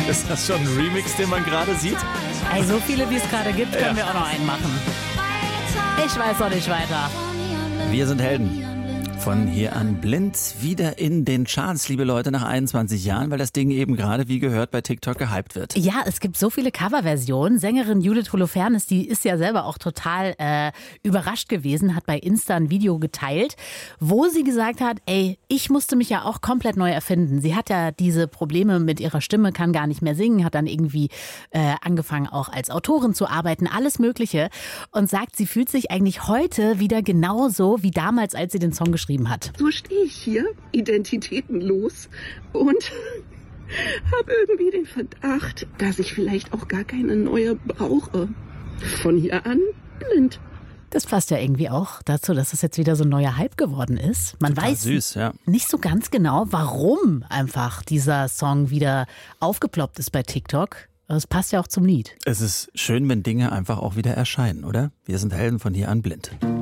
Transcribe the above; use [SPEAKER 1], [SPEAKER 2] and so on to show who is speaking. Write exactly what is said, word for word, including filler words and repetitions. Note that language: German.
[SPEAKER 1] Ist das schon ein Remix, den man gerade sieht?
[SPEAKER 2] Ey, so viele, wie es gerade gibt, können
[SPEAKER 1] Ja.
[SPEAKER 2] wir auch noch einen machen. Ich weiß auch nicht weiter.
[SPEAKER 1] Wir sind Helden. Von hier an blind wieder in den Charts, liebe Leute, nach einundzwanzig Jahren, weil das Ding eben gerade, wie gehört, bei TikTok gehypt wird.
[SPEAKER 2] Ja, es gibt so viele Coverversionen. Sängerin Judith Holofernes, die ist ja selber auch total äh, überrascht gewesen, hat bei Insta ein Video geteilt, wo sie gesagt hat, ey, ich musste mich ja auch komplett neu erfinden. Sie hat ja diese Probleme mit ihrer Stimme, kann gar nicht mehr singen, hat dann irgendwie äh, angefangen auch als Autorin zu arbeiten, alles Mögliche, und sagt, sie fühlt sich eigentlich heute wieder genauso wie damals, als sie den Song geschrieben hat.
[SPEAKER 3] So stehe ich hier, identitätenlos, und habe irgendwie den Verdacht, dass ich vielleicht auch gar keine neue brauche. Von hier an blind.
[SPEAKER 2] Das passt ja irgendwie auch dazu, dass es jetzt wieder so ein neuer Hype geworden ist. Man
[SPEAKER 1] Total
[SPEAKER 2] weiß
[SPEAKER 1] süß, ja.
[SPEAKER 2] nicht so ganz genau, warum einfach dieser Song wieder aufgeploppt ist bei TikTok. Aber es passt ja auch zum Lied.
[SPEAKER 1] Es ist schön, wenn Dinge einfach auch wieder erscheinen, oder? Wir sind Helden von hier an blind.